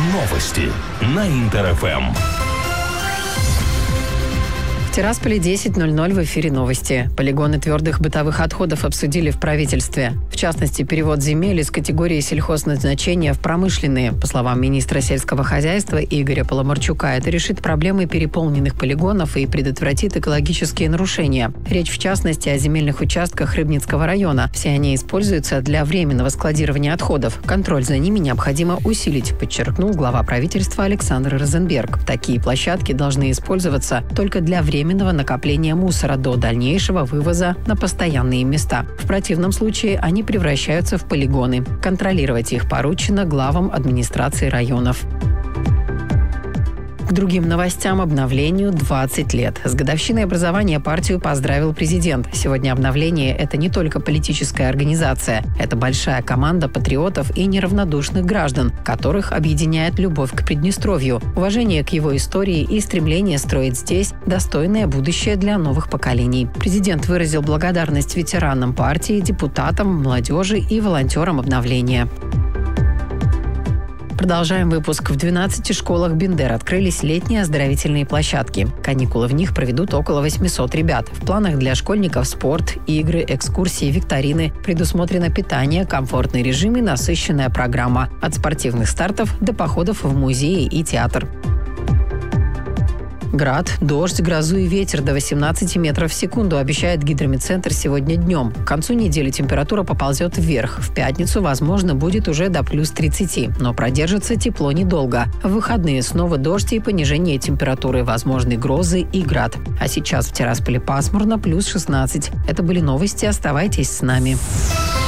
Новости на Интер-ФМ. В Тирасполе 10:00 в эфире новости. Полигоны твердых бытовых отходов обсудили в правительстве. В частности, перевод земель из категории сельхозназначения в промышленные. По словам министра сельского хозяйства Игоря Поломарчука, это решит проблемы переполненных полигонов и предотвратит экологические нарушения. Речь, в частности, о земельных участках Рыбницкого района. Все они используются для временного складирования отходов. Контроль за ними необходимо усилить, подчеркнул глава правительства Александр Розенберг. Такие площадки должны использоваться только для временного накопления мусора до дальнейшего вывоза на постоянные места. В противном случае они превращаются в полигоны. Контролировать их поручено главам администрации районов. К другим новостям: обновлению 20 лет. С годовщиной образования партию поздравил президент. Сегодня обновление – это не только политическая организация. Это большая команда патриотов и неравнодушных граждан, которых объединяет любовь к Приднестровью, уважение к его истории и стремление строить здесь достойное будущее для новых поколений. Президент выразил благодарность ветеранам партии, депутатам, молодежи и волонтерам обновления. Продолжаем выпуск. В 12 школах Бендер открылись летние оздоровительные площадки. Каникулы в них проведут около 800 ребят. В планах для школьников спорт, игры, экскурсии, викторины. Предусмотрено питание, комфортный режим и насыщенная программа. От спортивных стартов до походов в музеи и театр. Град, дождь, грозу и ветер до 18 метров в секунду обещает гидрометцентр сегодня днем. К концу недели температура поползет вверх. В пятницу, возможно, будет уже до плюс 30, но продержится тепло недолго. В выходные снова дождь и понижение температуры, возможны грозы и град. А сейчас в Тирасполе пасмурно, плюс 16. Это были новости, оставайтесь с нами.